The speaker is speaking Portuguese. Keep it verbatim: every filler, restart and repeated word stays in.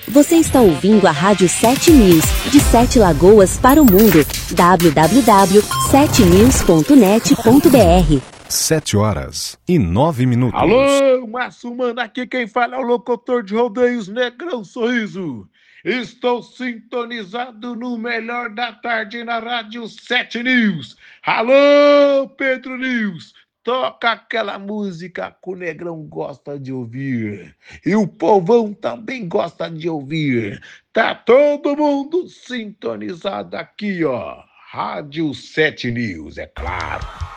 Você está ouvindo a Rádio sete News, de Sete Lagoas para o mundo. w w w ponto sete news ponto net ponto b r. Sete horas e nove minutos. Alô, Márcio Mano, aqui quem fala é o locutor de rodeios Negrão Sorriso. Estou sintonizado no melhor da tarde na Rádio sete News. Alô, Pedro News, toca aquela música que o Negrão gosta de ouvir. E o povão também gosta de ouvir. Tá todo mundo sintonizado aqui, ó. Rádio sete News, é claro.